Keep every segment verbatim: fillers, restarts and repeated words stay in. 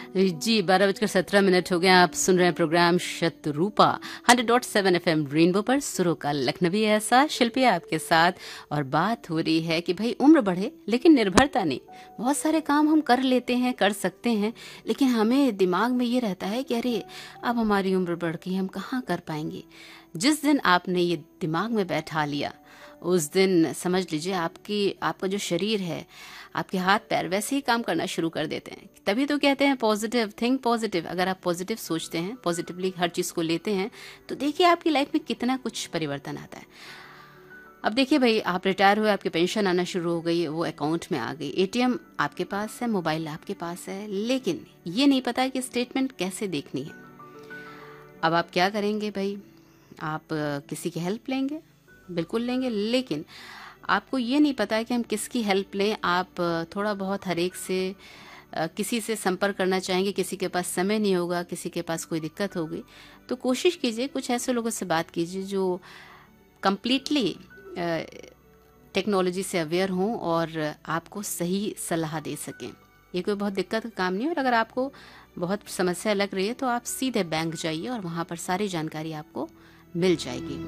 जी, बारह बजकर सत्रह मिनट हो गए। आप सुन रहे हैं programme Shatarupa hundred dot seven F M rainbow पर। सुरों का लखनवी एहसास, शिल्पी आपके साथ। और बात हो रही है कि भाई उम्र बढ़े लेकिन निर्भरता नहीं। बहुत सारे काम हम कर लेते हैं, कर सकते हैं, लेकिन हमें दिमाग में ये रहता है कि अरे अब हमारी उम्र बढ़ गई, हम कहाँ कर पाएंगे। जिस दिन आपने ये दिमाग में बैठा लिया, उस दिन समझ लीजिए आपकी आपका जो शरीर है, आपके हाथ पैर वैसे ही काम करना शुरू कर देते हैं। तभी तो कहते हैं पॉजिटिव थिंक पॉजिटिव। अगर आप पॉजिटिव सोचते हैं, पॉजिटिवली हर चीज़ को लेते हैं, तो देखिए आपकी लाइफ में कितना कुछ परिवर्तन आता है। अब देखिए भाई, आप रिटायर हुए, आपकी पेंशन आना शुरू हो गई, वो अकाउंट में आ गई, एटीएम आपके पास है, मोबाइल आपके पास है, लेकिन ये नहीं पता है कि स्टेटमेंट कैसे देखनी है। अब आप क्या करेंगे भाई? आप अ, किसी की हेल्प लेंगे? बिल्कुल लेंगे, लेकिन आपको ये नहीं पता है कि हम किसकी हेल्प लें। आप अ, थोड़ा बहुत हर एक से अ, किसी से संपर्क करना चाहेंगे, किसी के पास समय नहीं होगा, किसी के पास कोई दिक्कत होगी, तो कोशिश कीजिए कुछ ऐसे लोगों से बात कीजिए जो कंप्लीटली टेक्नोलॉजी से अवेयर हों और आपको सही सलाह दे सकें। ये कोई बहुत दिक्कत का काम नहीं है। और अगर आपको बहुत समस्या लग रही है तो आप सीधे बैंक जाइए और वहाँ पर सारी जानकारी आपको मिल जाएगी।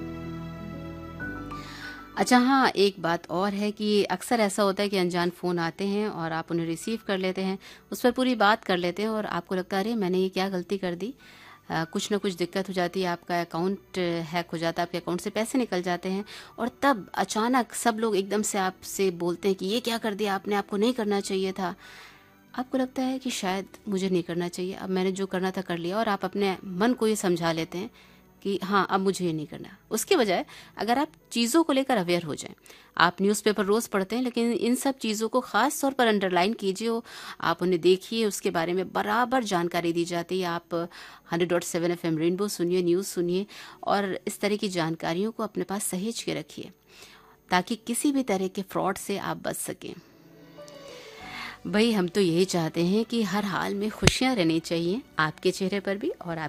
अच्छा हाँ, एक बात और है कि अक्सर ऐसा होता है कि अनजान फ़ोन आते हैं और आप उन्हें रिसीव कर लेते हैं, उस पर पूरी बात कर लेते हैं और आपको लगता है अरे मैंने ये क्या गलती कर दी। अ, कुछ ना कुछ दिक्कत हो जाती है, आपका अकाउंट हैक हो जाता है, आपके अकाउंट से पैसे निकल जाते हैं और तब अचानक सब लोग एकदम से आपसे बोलते हैं कि ये क्या कर दिया आपने, आपको नहीं करना चाहिए था। आपको लगता है कि शायद मुझे नहीं करना चाहिए, अब मैंने जो करना था कर लिया, और आप अपने मन को ये समझा लेते हैं कि हाँ अब मुझे ये नहीं करना। उसके बजाय अगर आप चीज़ों को लेकर अवेयर हो जाएं, आप न्यूज़पेपर रोज़ पढ़ते हैं, लेकिन इन सब चीज़ों को ख़ास तौर पर अंडरलाइन कीजिए, हो आप उन्हें देखिए, उसके बारे में बराबर जानकारी दी जाती है। आप hundred dot seven F M rainbow सुनिए, न्यूज़ सुनिए और इस तरह की जानकारियों को अपने पास सहेज के रखिए ताकि किसी भी तरह के फ्रॉड से आप बच सकें। भाई हम तो यही चाहते हैं कि हर हाल में खुशियाँ रहनी चाहिए, आपके चेहरे पर भी और